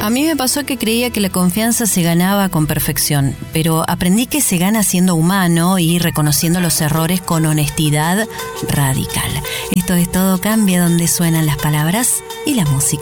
A mí me pasó que creía que la confianza se ganaba con perfección, pero aprendí que se gana siendo humano y reconociendo los errores con honestidad radical. Esto es Todo Cambia, donde suenan las palabras y la música.